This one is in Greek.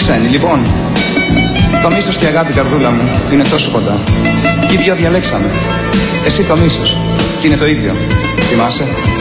ξένοι. Λοιπόν, το μίσος και η αγάπη, καρδούλα μου, είναι τόσο κοντά. Και οι δυο διαλέξαμε. Εσύ το μίσος, και είναι το ίδιο. Θυμάσαι?